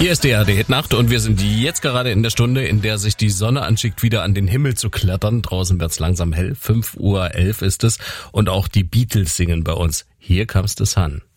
Hier ist die ARD-Hitnacht und wir sind jetzt gerade in der Stunde, in der sich die Sonne anschickt, wieder an den Himmel zu klettern. Draußen wird's langsam hell, 5:11 Uhr ist es und auch die Beatles singen bei uns. Here Comes the Sun.